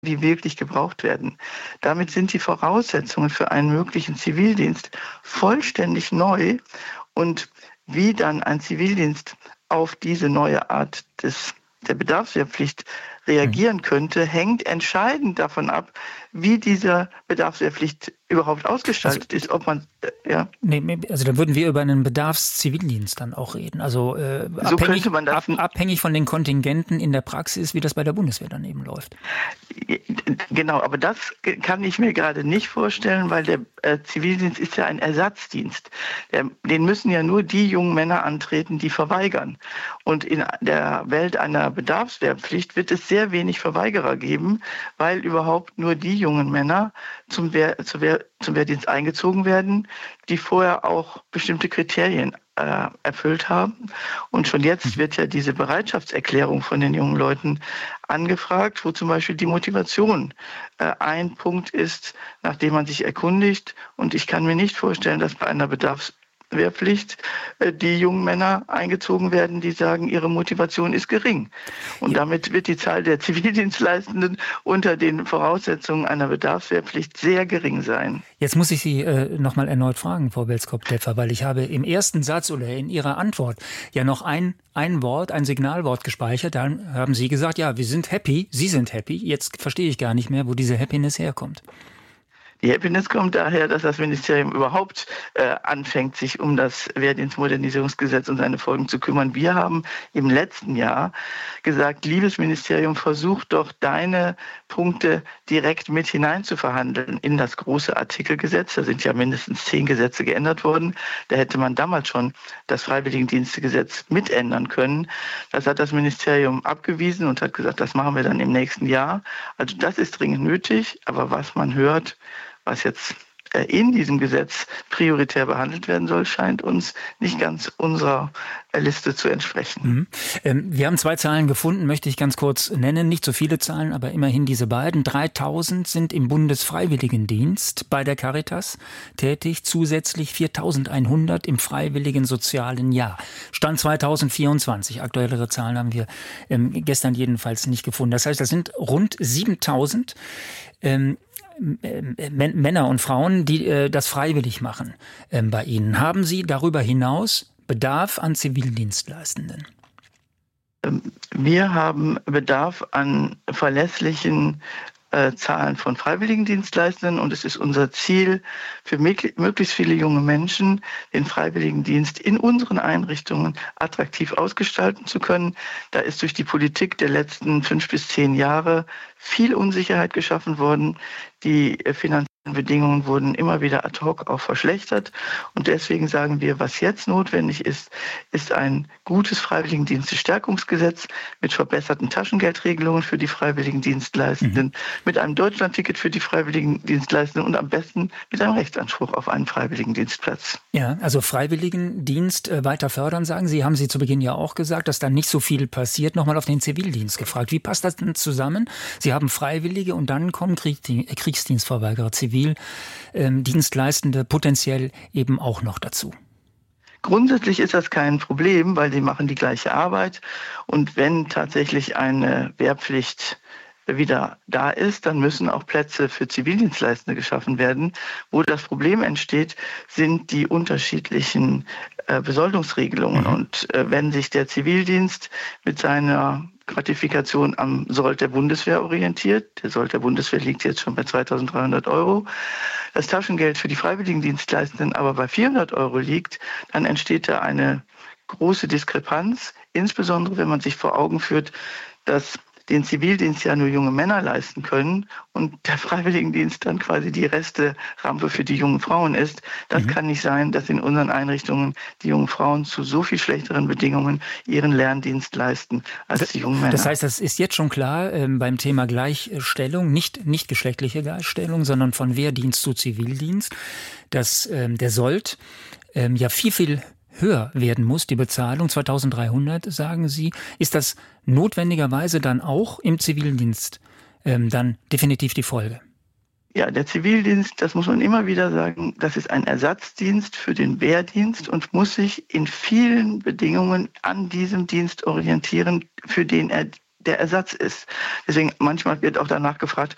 die wirklich gebraucht werden. Damit sind die Voraussetzungen für einen möglichen Zivildienst vollständig neu. Und wie dann ein Zivildienst auf diese neue Art der Bedarfswehrpflicht reagieren könnte, hängt entscheidend davon ab, wie diese Bedarfswehrpflicht überhaupt ausgestaltet ist. Ob man, Also da würden wir über einen Bedarfszivildienst dann auch reden. Also so könnte man das abhängig von den Kontingenten in der Praxis, wie das bei der Bundeswehr dann eben läuft. Genau, aber das kann ich mir gerade nicht vorstellen, weil der Zivildienst ist ja ein Ersatzdienst. Den müssen ja nur die jungen Männer antreten, die verweigern. Und in der Welt einer Bedarfswehrpflicht wird es sehr wenig Verweigerer geben, weil überhaupt nur die jungen Männer zum Wehrdienst eingezogen werden, die vorher auch bestimmte Kriterien erfüllt haben. Und schon jetzt wird ja diese Bereitschaftserklärung von den jungen Leuten angefragt, wo zum Beispiel die Motivation ein Punkt ist, nachdem man sich erkundigt. Und ich kann mir nicht vorstellen, dass bei einer Bedarfswehrpflicht die jungen Männer eingezogen werden, die sagen, ihre Motivation ist gering. Und damit wird die Zahl der Zivildienstleistenden unter den Voraussetzungen einer Bedarfswehrpflicht sehr gering sein. Jetzt muss ich Sie nochmal erneut fragen, Frau Belskop-Depfer, weil ich habe im ersten Satz oder in Ihrer Antwort ja noch ein Wort, ein Signalwort gespeichert. Dann haben Sie gesagt, ja, wir sind happy, Sie sind happy. Jetzt verstehe ich gar nicht mehr, wo diese Happiness herkommt. Die Happiness kommt daher, dass das Ministerium überhaupt anfängt, sich um das Wehrdienstmodernisierungsgesetz und seine Folgen zu kümmern. Wir haben im letzten Jahr gesagt, liebes Ministerium, versuch doch deine Punkte direkt mit hineinzuverhandeln in das große Artikelgesetz. Da sind ja mindestens 10 Gesetze geändert worden. Da hätte man damals schon das Freiwilligendienstegesetz mitändern können. Das hat das Ministerium abgewiesen und hat gesagt, das machen wir dann im nächsten Jahr. Also das ist dringend nötig, aber was man hört, was jetzt in diesem Gesetz prioritär behandelt werden soll, scheint uns nicht ganz unserer Liste zu entsprechen. Wir haben 2 Zahlen gefunden, möchte ich ganz kurz nennen. Nicht so viele Zahlen, aber immerhin diese beiden. 3.000 sind im Bundesfreiwilligendienst bei der Caritas tätig, zusätzlich 4.100 im freiwilligen sozialen Jahr. Stand 2024. Aktuellere Zahlen haben wir gestern jedenfalls nicht gefunden. Das heißt, das sind rund 7.000 Männer und Frauen, die das freiwillig machen bei Ihnen. Haben Sie darüber hinaus Bedarf an Zivildienstleistenden? Wir haben Bedarf an verlässlichen Zahlen von Freiwilligendienstleistenden und es ist unser Ziel, für möglichst viele junge Menschen den Freiwilligendienst in unseren Einrichtungen attraktiv ausgestalten zu können. Da ist durch die Politik der letzten 5 bis 10 Jahre viel Unsicherheit geschaffen worden. Die finanziellen Bedingungen wurden immer wieder ad hoc auch verschlechtert. Und deswegen sagen wir, was jetzt notwendig ist, ist ein gutes Freiwilligendienstestärkungsgesetz mit verbesserten Taschengeldregelungen für die Freiwilligendienstleistenden, mit einem Deutschlandticket für die Freiwilligendienstleistenden und am besten mit einem Rechtsanspruch auf einen Freiwilligendienstplatz. Ja, also Freiwilligendienst weiter fördern, sagen Sie, haben Sie zu Beginn ja auch gesagt, dass da nicht so viel passiert. Nochmal auf den Zivildienst gefragt. Wie passt das denn zusammen? Sie haben Freiwillige und dann kommen Kriegsdienstverweigerer, Zivildienstleistende potenziell eben auch noch dazu. Grundsätzlich ist das kein Problem, weil sie machen die gleiche Arbeit. Und wenn tatsächlich eine Wehrpflicht wieder da ist, dann müssen auch Plätze für Zivildienstleistende geschaffen werden. Wo das Problem entsteht, sind die unterschiedlichen Besoldungsregelungen. Und wenn sich der Zivildienst mit seiner Gratifikation am Sold der Bundeswehr orientiert, der Sold der Bundeswehr liegt jetzt schon bei 2.300 €, das Taschengeld für die Freiwilligendienstleistenden aber bei 400 € liegt, dann entsteht da eine große Diskrepanz, insbesondere wenn man sich vor Augen führt, dass den Zivildienst ja nur junge Männer leisten können und der Freiwilligendienst dann quasi die Resterampe für die jungen Frauen ist. Das kann nicht sein, dass in unseren Einrichtungen die jungen Frauen zu so viel schlechteren Bedingungen ihren Lerndienst leisten als die jungen Männer. Das heißt, das ist jetzt schon klar beim Thema Gleichstellung, nicht geschlechtliche Gleichstellung, sondern von Wehrdienst zu Zivildienst, dass der Sold ja viel höher werden muss, die Bezahlung 2.300, sagen Sie. Ist das notwendigerweise dann auch im Zivildienst dann definitiv die Folge? Ja, der Zivildienst, das muss man immer wieder sagen, das ist ein Ersatzdienst für den Wehrdienst und muss sich in vielen Bedingungen an diesem Dienst orientieren, für den er der Ersatz ist. Deswegen manchmal wird auch danach gefragt,